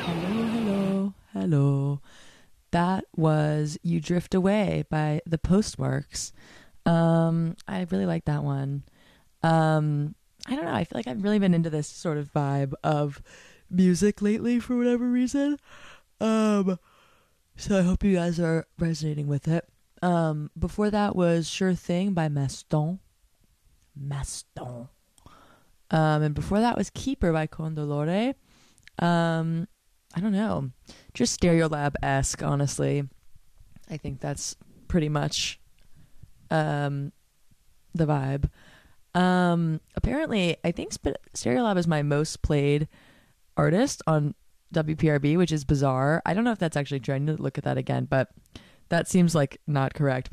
Hello, hello, hello. That was You Drift Away by The Postmarks. I really like that one. I don't know. I feel like I've really been into this sort of vibe of music lately for whatever reason. Um, so I hope you guys are resonating with it. Before that was Sure Thing by Maston. Maston. And before that was Keeper by Condolore. Um, I don't know. Just Stereolab esque, honestly. I think that's pretty much um, the vibe. Apparently, I think Stereolab is my most played artist on WPRB, which is bizarre. I don't know if that's actually true. I need to look at that again, but that seems like not correct.